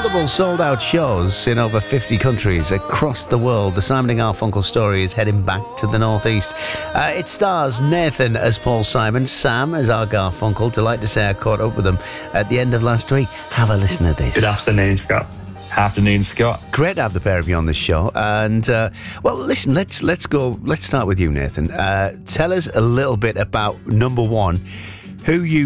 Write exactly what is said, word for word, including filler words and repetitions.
multiple sold-out shows in over fifty countries across the world, the Simon and Garfunkel story is heading back to the northeast. Uh, it stars Nathan as Paul Simon, Sam as our Garfunkel. Delighted to say I caught up with them at the end of last week. Have a listen to this. Good afternoon, Scott. Afternoon, Scott. Great to have the pair of you on the show. And, uh, well, listen, let's let's go. Let's start with you, Nathan. Uh, tell us a little bit about, number one, who you